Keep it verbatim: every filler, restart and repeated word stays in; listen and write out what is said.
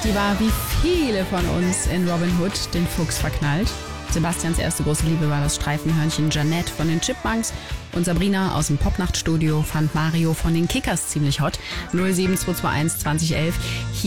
Die war wie viele von uns in Robin Hood den Fuchs verknallt. Sebastians erste große Liebe war das Streifenhörnchen Jeanette von den Chipmunks. Und Sabrina aus dem Popnachtstudio fand Mario von den Kickers ziemlich hot. null sieben zwei zwei eins zwanzig elf.